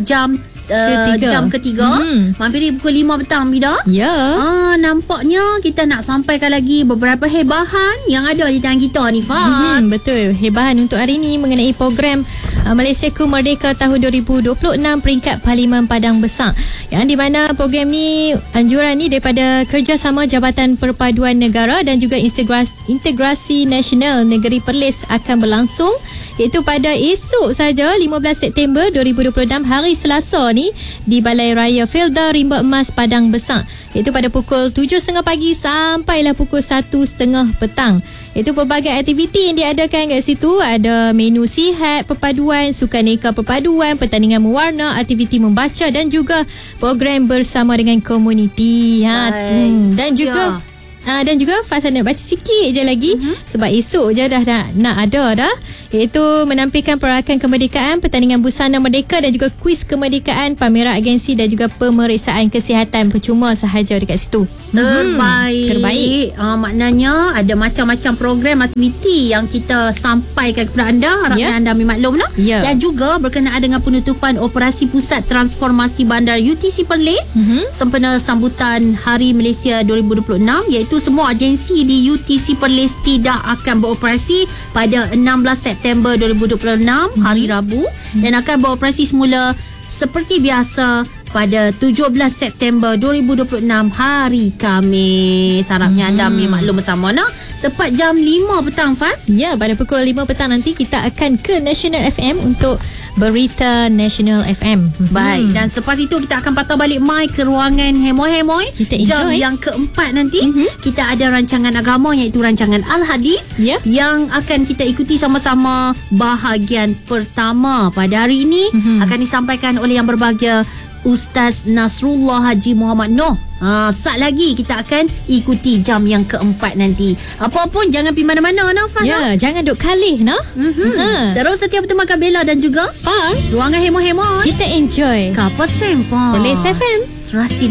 jam jam ketiga. Mampiri pukul 5 petang, Bida. Ya. Nampaknya kita nak sampaikan lagi beberapa hebahan yang ada di tangan kita ni, Faz. Betul. Hebahan untuk hari ini mengenai program Malaysiaku Merdeka tahun 2026 peringkat Parlimen Padang Besar. Yang di mana program ni, anjuran ni daripada Kerjasama Jabatan Perpaduan Negara dan juga Integrasi Nasional Negeri Perlis akan berlangsung, iaitu pada esok saja 15 September 2026 hari Selasa ni di Balai Raya Felda Rimba Emas Padang Besar, iaitu pada pukul 7.30 pagi sampailah pukul 1.30 petang. Itu pelbagai aktiviti yang diadakan kat situ. Ada menu sihat perpaduan, sukaneka perpaduan, pertandingan mewarna, aktiviti membaca dan juga program bersama dengan komuniti. Dan juga dan juga Faz nak baca sikit je lagi sebab esok je dah nak ada dah, iaitu menampilkan perakan kemerdekaan, pertandingan busana merdeka dan juga kuis kemerdekaan, pameran agensi dan juga pemeriksaan kesihatan percuma sahaja dekat situ. Terbaik. Maknanya ada macam-macam program aktiviti yang kita sampaikan kepada anda. Harapnya anda ambil maklum lah. Dan juga berkenaan dengan penutupan operasi Pusat Transformasi Bandar UTC Perlis sempena sambutan Hari Malaysia 2026, iaitu semua agensi di UTC Perlis tidak akan beroperasi pada 16 September 2026 hari Rabu dan akan beroperasi semula seperti biasa pada 17 September 2026 hari Khamis. Harapnya anda ambil maklum bersama nak. Tepat jam 5 petang, Faz. Ya, pada pukul 5 petang nanti kita akan ke National FM untuk Berita National FM. Baik, dan selepas itu kita akan patah balik mic ke ruangan Hemoy-Hemoy. Kita enjoy. Jam yang keempat nanti kita ada rancangan agama, iaitu rancangan Al-Hadis yang akan kita ikuti sama-sama. Bahagian pertama pada hari ini akan disampaikan oleh yang berbahagia Ustaz Nasrullah Haji Muhammad Noh. Sat lagi kita akan ikuti jam yang keempat nanti. Apapun jangan pergi mana-mana, Nafas. Jangan duk kalih, no? Terus setia bertemankan Bella dan juga Faz. Ruangan Hemoy-Hemoy. Kita enjoy Kapal Sempang Perlis FM. Serasi